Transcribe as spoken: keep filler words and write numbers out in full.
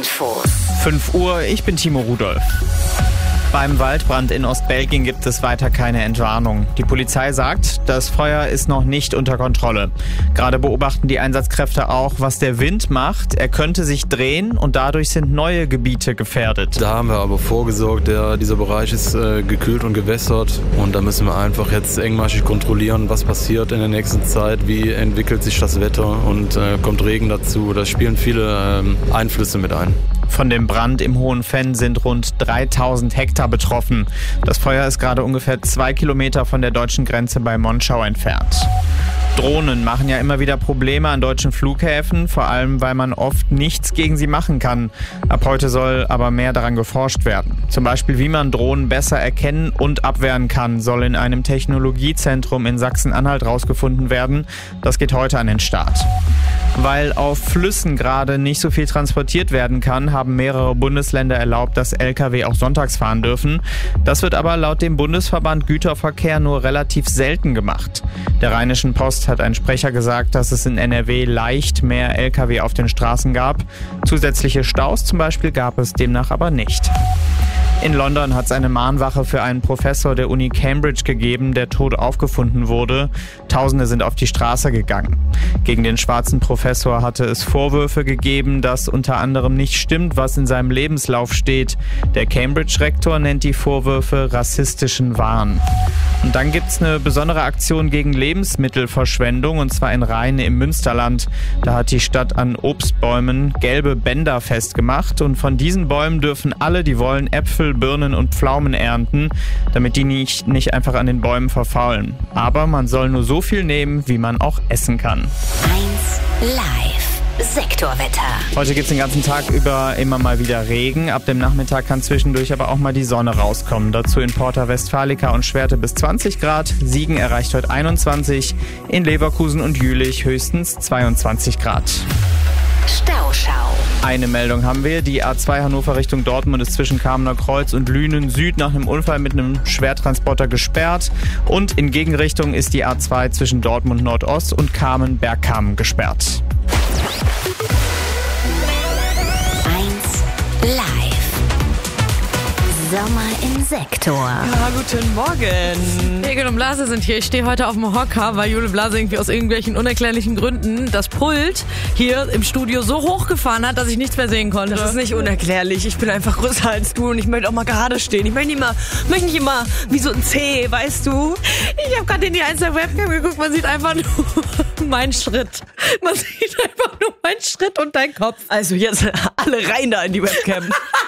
Infos. fünf Uhr, ich bin Timo Rudolph. Beim Waldbrand in Ostbelgien gibt es weiter keine Entwarnung. Die Polizei sagt, das Feuer ist noch nicht unter Kontrolle. Gerade beobachten die Einsatzkräfte auch, was der Wind macht. Er könnte sich drehen und dadurch sind neue Gebiete gefährdet. Da haben wir aber vorgesorgt, der, dieser Bereich ist äh, gekühlt und gewässert und da müssen wir einfach jetzt engmaschig kontrollieren, was passiert in der nächsten Zeit, wie entwickelt sich das Wetter und äh, kommt Regen dazu. Da spielen viele äh, Einflüsse mit ein. Von dem Brand im Hohen Venn sind rund dreitausend Hektar betroffen. Das Feuer ist gerade ungefähr zwei Kilometer von der deutschen Grenze bei Monschau entfernt. Drohnen machen ja immer wieder Probleme an deutschen Flughäfen, vor allem weil man oft nichts gegen sie machen kann. Ab heute soll aber mehr daran geforscht werden. Zum Beispiel, wie man Drohnen besser erkennen und abwehren kann, soll in einem Technologiezentrum in Sachsen-Anhalt rausgefunden werden. Das geht heute an den Start. Weil auf Flüssen gerade nicht so viel transportiert werden kann, haben mehrere Bundesländer erlaubt, dass L K W auch sonntags fahren dürfen. Das wird aber laut dem Bundesverband Güterverkehr nur relativ selten gemacht. Der Rheinischen Post hat ein Sprecher gesagt, dass es in N R W leicht mehr L K W auf den Straßen gab. Zusätzliche Staus zum Beispiel gab es demnach aber nicht. In London hat es eine Mahnwache für einen Professor der Uni Cambridge gegeben, der tot aufgefunden wurde. Tausende sind auf die Straße gegangen. Gegen den schwarzen Professor hatte es Vorwürfe gegeben, dass unter anderem nicht stimmt, was in seinem Lebenslauf steht. Der Cambridge-Rektor nennt die Vorwürfe rassistischen Wahn. Und dann gibt's eine besondere Aktion gegen Lebensmittelverschwendung, und zwar in Rheine im Münsterland. Da hat die Stadt an Obstbäumen gelbe Bänder festgemacht und von diesen Bäumen dürfen alle, die wollen, Äpfel, Birnen und Pflaumen ernten, damit die nicht, nicht einfach an den Bäumen verfaulen. Aber man soll nur so viel nehmen, wie man auch essen kann. eins live. Sektorwetter. Heute gibt es den ganzen Tag über immer mal wieder Regen. Ab dem Nachmittag kann zwischendurch aber auch mal die Sonne rauskommen. Dazu in Porta Westfalica und Schwerte bis zwanzig Grad. Siegen erreicht heute einundzwanzig. In Leverkusen und Jülich höchstens zweiundzwanzig Grad. Stauschau. Eine Meldung haben wir. Die A zwei Hannover Richtung Dortmund ist zwischen Kamener Kreuz und Lünen Süd nach einem Unfall mit einem Schwertransporter gesperrt. Und in Gegenrichtung ist die A zwei zwischen Dortmund Nordost und Kamen-Bergkamen gesperrt. eins live. Sommer im Sektor. Ja, guten Morgen. Egel und Blase sind hier. Ich stehe heute auf dem Hocker, weil Jule Blase irgendwie aus irgendwelchen unerklärlichen Gründen das Pult hier im Studio so hochgefahren hat, dass ich nichts mehr sehen konnte. Das ist nicht unerklärlich. Ich bin einfach größer als du und ich möchte auch mal gerade stehen. Ich möchte nicht, mal, möchte nicht immer wie so ein C, weißt du? Ich habe gerade in die einzelne Webcam geguckt. Man sieht einfach nur meinen Schritt. Man sieht einfach nur meinen Schritt und deinen Kopf. Also jetzt alle rein da in die Webcam.